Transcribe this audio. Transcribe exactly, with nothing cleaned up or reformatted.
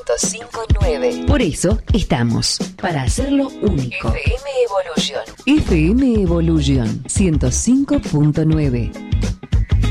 ciento cinco punto nueve. Por eso estamos, para hacerlo único. F M Evolution. F M Evolution ciento cinco punto nueve.